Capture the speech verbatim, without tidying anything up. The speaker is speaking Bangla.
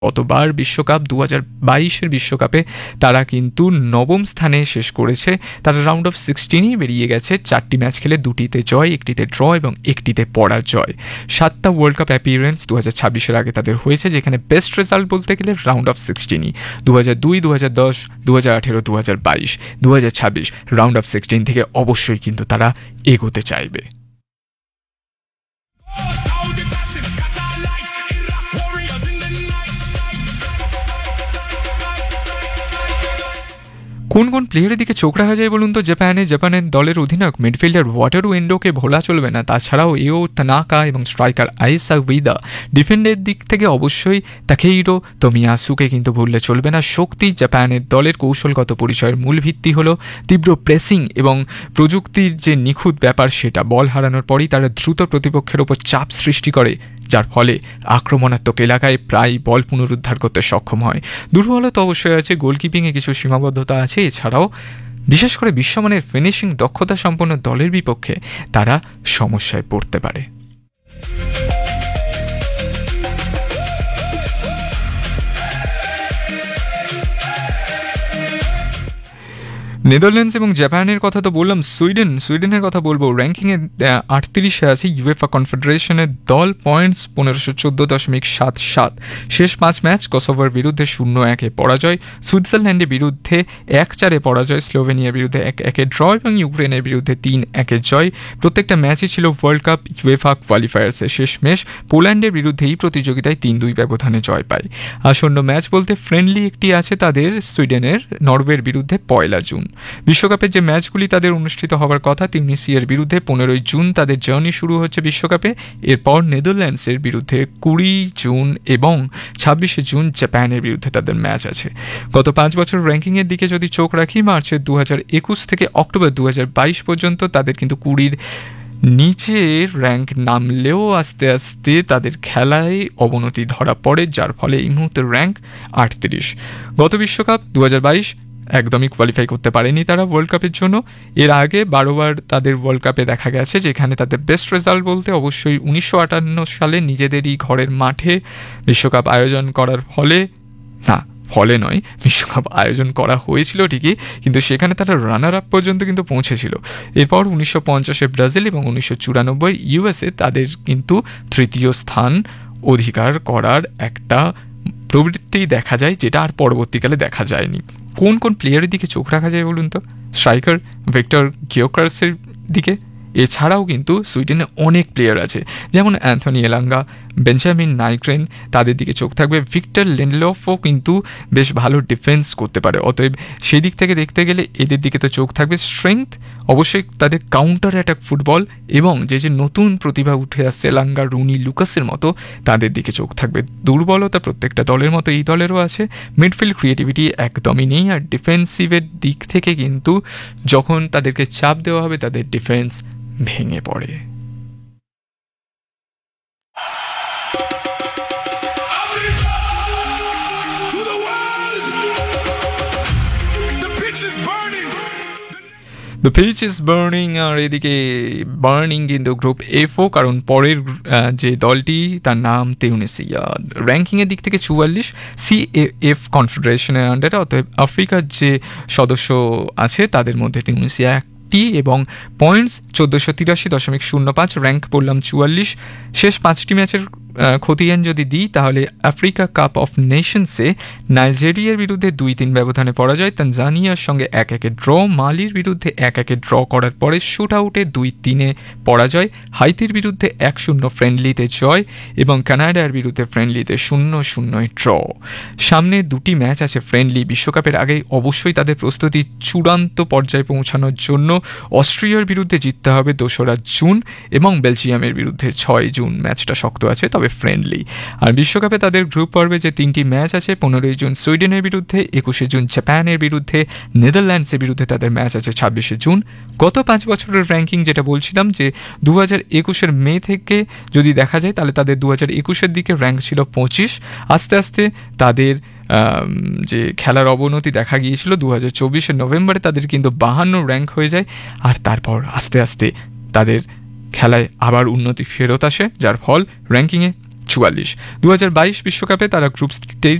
গতবার বিশ্বকাপ দু হাজার বাইশের বিশ্বকাপে তারা কিন্তু নবম স্থানে শেষ করেছে। তারা রাউন্ড অফ সিক্সটিনেই বেরিয়ে গেছে, চারটি ম্যাচ খেলে দুটিতে জয়, একটিতে ড্র এবং একটিতে পরাজয়। সাতটা ওয়ার্ল্ড কাপ অ্যাপিয়ারেন্স দু হাজার ছাব্বিশের আগে তাদের হয়েছে, যেখানে বেস্ট রেজাল্ট বলতে গেলে রাউন্ড অফ সিক্সটিনই। দু হাজার দুই, দু হাজার দশ, দু হাজার আঠেরো, দু হাজার বাইশ, দু হাজার ছাব্বিশ রাউন্ড অফ সিক্সটিন থেকে অবশ্যই কিন্তু তারা এগোতে চাইবে। কোন কোন প্লেয়ারের দিকে চোখ রাখা যায় বলুন তো? জাপানে জাপানের দলের অধিনায়ক মিডফিল্ডার ওয়াটারু এন্ডোকে ভোলা চলবে না। তাছাড়াও এও তানাকা এবং স্ট্রাইকার আইসা উইদা। ডিফেন্ডের দিক থেকে অবশ্যই তাকেইরো তোমিয়াসুকে কিন্তু ভুললে চলবে না। শক্তি জাপানের দলের কৌশলগত পরিচয়ের মূল ভিত্তি হলো তীব্র প্রেসিং এবং প্রযুক্তির যে নিখুঁত ব্যাপার সেটা। বল হারানোর পরই তারা দ্রুত প্রতিপক্ষের ওপর চাপ সৃষ্টি করে, যার ফলে আক্রমণাত্মক এলাকায় প্রায় বল পুনরুদ্ধার করতে সক্ষম হয়। দুর্বলতা অবশ্যই আছে, গোলকিপিংয়ে কিছু সীমাবদ্ধতা আছে। এছাড়াও বিশেষ করে বিশ্বমানের ফিনিশিং দক্ষতা সম্পন্ন দলের বিপক্ষে তারা সমস্যায় পড়তে পারে। নেদারল্যান্ডস এবং জাপানের কথা তো বললাম, সুইডেন সুইডেনের কথা বলবো। র্যাঙ্কিংয়ে আটত্রিশে আছে ইউএফা কনফেডারেশনের দল, পয়েন্টস পনেরোশো চোদ্দো দশমিক সাত সাত। শেষ পাঁচ ম্যাচ কসোভোর বিরুদ্ধে শূন্য একে পরাজয়, সুইজারল্যান্ডের বিরুদ্ধে এক চারে পরাজয়, স্লোভেনিয়ার বিরুদ্ধে এক একে ড্র এবং ইউক্রেনের বিরুদ্ধে তিন একে জয়। প্রত্যেকটা ম্যাচই ছিল ওয়ার্ল্ড কাপ ইউএফা কোয়ালিফায়ার্সে। শেষ ম্যাচ পোল্যান্ডের বিরুদ্ধে এই প্রতিযোগিতায় তিন দুই ব্যবধানে জয় পায়। আসন্ন ম্যাচ বলতে ফ্রেন্ডলি একটি আছে তাদের সুইডেনের নরওয়ের বিরুদ্ধে পয়লা জুন। বিশ্বকাপের যে ম্যাচগুলি তাদের অনুষ্ঠিত হওয়ার কথা, তিউনিসিয়ার বিরুদ্ধে পনেরোই জুন তাদের জার্নি শুরু হচ্ছে বিশ্বকাপে। এরপর নেদারল্যান্ডসের বিরুদ্ধে কুড়ি জুন এবং ছাব্বিশে জুন জাপানের বিরুদ্ধে তাদের ম্যাচ আছে। গত পাঁচ বছর র্যাঙ্কিংয়ের দিকে যদি চোখ রাখি, মার্চের দু হাজার একুশ থেকে অক্টোবর দু হাজার বাইশ পর্যন্ত তাদের কিন্তু কুড়ির নিচে র্যাঙ্ক নামলেও আস্তে আস্তে তাদের খেলায় অবনতি ধরা পড়ে, যার ফলে এই মুহূর্তে র্যাঙ্ক আটত্রিশ। গত বিশ্বকাপ দু হাজার বাইশ একদমই কোয়ালিফাই করতে পারেনি তারা ওয়ার্ল্ড কাপের জন্য। এর আগে বারোবার তাদের ওয়ার্ল্ড কাপে দেখা গেছে, যেখানে তাদের বেস্ট রেজাল্ট বলতে অবশ্যই উনিশশো আটান্ন সালে নিজেদেরই ঘরের মাঠে বিশ্বকাপ আয়োজন করার ফলে, না ফলে নয়, বিশ্বকাপ আয়োজন করা হয়েছিল ঠিকই, কিন্তু সেখানে তারা রানার আপ পর্যন্ত কিন্তু পৌঁছেছিল। এরপর উনিশশো পঞ্চাশে ব্রাজিল এবং উনিশশো চুরানব্বই ইউএসএ তাদের কিন্তু তৃতীয় স্থান অধিকার করার একটা প্রবৃত্তি দেখা যায়, যেটা আর পরবর্তীকালে দেখা যায়নি। কোন কোন প্লেয়ারের দিকে চোখ রাখা যায় বলুন তো? স্ট্রাইকার ভিক্টর গিওকার্সের দিকে। এছাড়াও কিন্তু সুইডেনে অনেক প্লেয়ার আছে, যেমন অ্যান্থনি এলাঙ্গা, বেঞ্জামিন নাইগ্রেন, তাদের দিকে চোখ থাকবে। ভিক্টর লিন্ডলফও কিন্তু বেশ ভালো ডিফেন্স করতে পারে, অতএব সেই দিক থেকে দেখতে গেলে এদের দিকে তো চোখ থাকবে। স্ট্রেংথ অবশ্যই তাদের কাউন্টার অ্যাটাক ফুটবল এবং যে যে নতুন প্রতিভা উঠে আসছে এলাঙ্গা, রুনি, লুকাসের মতো, তাদের দিকে চোখ থাকবে। দুর্বলতা প্রত্যেকটা দলের মতো এই দলেরও আছে, মিডফিল্ড ক্রিয়েটিভিটি একদমই নেই। আর ডিফেন্সিভের দিক থেকে কিন্তু যখন তাদেরকে চাপ দেওয়া হবে তাদের ডিফেন্স ভেঙে পড়ে। The pitch is burning. আর এদিকে বার্নিং কিন্তু গ্রুপ এফও, কারণ পরের যে দলটি তার নাম তিউনিসিয়া। র্যাঙ্কিংয়ের দিক থেকে চুয়াল্লিশ, সি এফ কনফেডারেশনের আন্ডারে, অতএব আফ্রিকার যে সদস্য আছে তাদের মধ্যে তিউনিসিয়া একটি, এবং পয়েন্টস চোদ্দোশো তিরাশি দশমিক শূন্য পাঁচ, র্যাঙ্ক পড়লাম চুয়াল্লিশ। শেষ পাঁচটি ম্যাচের খতিয়ান যদি দিই, তাহলে আফ্রিকা কাপ অফ নেশনসে নাইজেরিয়ার বিরুদ্ধে দুই তিন ব্যবধানে পরাজয়, তানজানিয়ার সঙ্গে এক একে ড্র, মালির বিরুদ্ধে এক একে ড্র করার পরে শুট আউটে দুই তিনে পরাজয়, হাইতির বিরুদ্ধে এক শূন্য ফ্রেন্ডলিতে জয় এবং কানাডার বিরুদ্ধে ফ্রেন্ডলিতে শূন্য শূন্যয় ড্র। সামনে দুটি ম্যাচ আছে ফ্রেন্ডলি। বিশ্বকাপের আগেই অবশ্যই তাদের প্রস্তুতি চূড়ান্ত পর্যায়ে পৌঁছানোর জন্য অস্ট্রিয়ার বিরুদ্ধে জিততে হবে দোসরা জুন এবং বেলজিয়ামের বিরুদ্ধে ছয় জুন। ম্যাচটা শক্ত আছে, তবে ফ্রেন্ডলি। আর বিশ্বকাপে তাদের গ্রুপ পর্বে যে তিনটি ম্যাচ আছে, পনেরোই জুন সুইডেনের বিরুদ্ধে, একুশে জুন জাপানের বিরুদ্ধে, নেদারল্যান্ডসের বিরুদ্ধে তাদের ম্যাচ আছে ছাব্বিশে জুন। গত পাঁচ বছরের র্যাঙ্কিং যেটা বলছিলাম, যে দু হাজার একুশের মে থেকে যদি দেখা যায়, তাহলে তাদের দু হাজার একুশের দিকে র্যাঙ্ক ছিল পঁচিশ। আস্তে আস্তে তাদের যে খেলার অবনতি দেখা গিয়েছিল, দু হাজার চব্বিশের নভেম্বরে তাদের কিন্তু বাহান্ন র্যাঙ্ক হয়ে যায়। আর তারপর আস্তে আস্তে তাদের খেলায় আবার উন্নতি ফেরত আসে, যার ফল র্যাঙ্কিংয়ে চুয়াল্লিশ। দু হাজার বাইশ বিশ্বকাপে তারা গ্রুপ স্টেজ